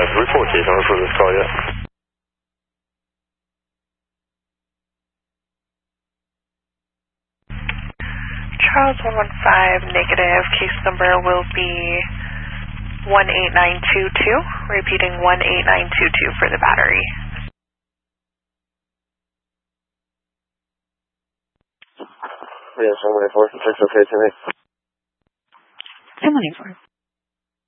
report you don't for this call yet. Charles 115 negative, case number will be 18922, repeating 18922 for the battery. Yeah, 714, it's okay to me. 1024.